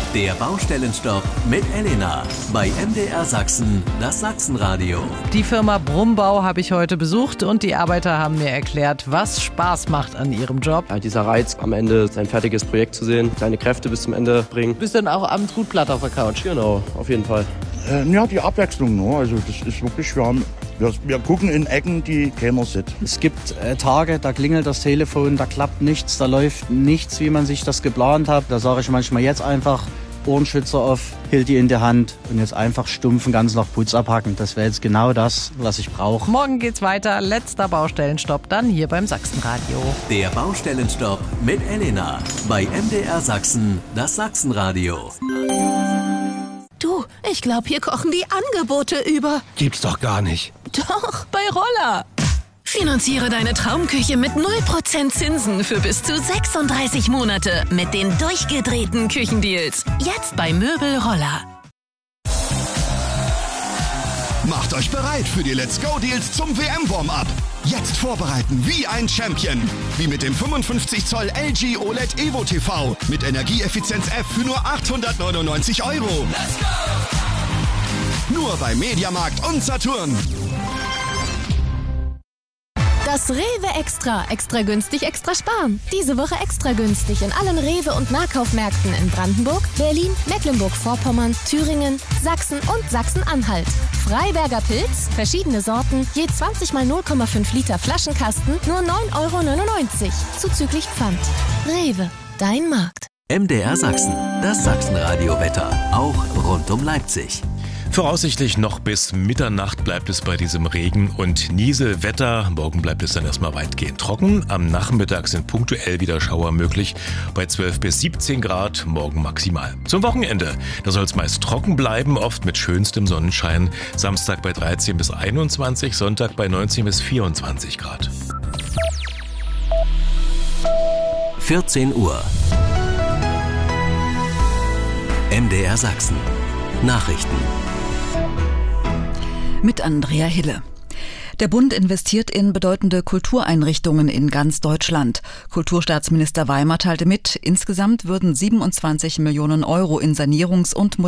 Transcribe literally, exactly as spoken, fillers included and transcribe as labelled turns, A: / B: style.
A: Der Baustellenstopp mit Elena bei M D R Sachsen, das Sachsenradio.
B: Die Firma Brumbau habe ich heute besucht und die Arbeiter haben mir erklärt, was Spaß macht an ihrem Job.
C: Ja, dieser Reiz, am Ende sein fertiges Projekt zu sehen, seine Kräfte bis zum Ende bringen.
B: Bist du dann auch abends gut platt auf der Couch?
C: Genau, auf jeden Fall.
D: Äh, ja, die Abwechslung, ne? Also das ist wirklich, wir, haben, wir, wir gucken in Ecken, die keiner sieht.
E: Es gibt äh, Tage, da klingelt das Telefon, da klappt nichts, da läuft nichts, wie man sich das geplant hat. Da sage ich manchmal jetzt einfach Ohrenschützer auf, Hilti in der Hand und jetzt einfach stumpf den ganzen Tag Putz abhacken. Das wäre jetzt genau das, was ich brauche.
B: Morgen geht's weiter, letzter Baustellenstopp, dann hier beim Sachsenradio.
A: Der Baustellenstopp mit Elena bei M D R Sachsen, das Sachsenradio.
F: Du, ich glaube, hier kochen die Angebote über.
G: Gibt's doch gar nicht.
F: Doch, bei Roller. Finanziere deine Traumküche mit null Prozent Zinsen für bis zu sechsunddreißig Monate mit den durchgedrehten Küchendeals. Jetzt bei Möbel Roller.
G: Macht euch bereit für die Let's Go Deals zum W M-Warm-Up. Jetzt vorbereiten wie ein Champion. Wie mit dem fünfundfünfzig Zoll L G O L E D Evo T V mit Energieeffizienz F für nur achthundertneunundneunzig Euro. Let's go! Nur bei Mediamarkt und Saturn.
H: Das Rewe Extra. Extra günstig, extra sparen. Diese Woche extra günstig in allen Rewe- und Nahkaufmärkten in Brandenburg, Berlin, Mecklenburg-Vorpommern, Thüringen, Sachsen und Sachsen-Anhalt. Freiberger Pilz, verschiedene Sorten, je zwanzig mal null Komma fünf Liter Flaschenkasten, nur neun Euro neunundneunzig. Zuzüglich Pfand. Rewe, dein Markt.
A: M D R Sachsen, das Sachsenradio-Wetter, auch rund um Leipzig.
I: Voraussichtlich noch bis Mitternacht bleibt es bei diesem Regen- und Nieselwetter. Morgen bleibt es dann erstmal weitgehend trocken. Am Nachmittag sind punktuell wieder Schauer möglich bei zwölf bis siebzehn Grad, morgen maximal. Zum Wochenende, da soll es meist trocken bleiben, oft mit schönstem Sonnenschein. Samstag bei dreizehn bis einundzwanzig, Sonntag bei neunzehn bis vierundzwanzig Grad.
A: vierzehn Uhr. M D R Sachsen. Nachrichten.
J: Mit Andrea Hille. Der Bund investiert in bedeutende Kultureinrichtungen in ganz Deutschland. Kulturstaatsminister Weimer teilte mit, insgesamt würden siebenundzwanzig Millionen Euro in Sanierungs- und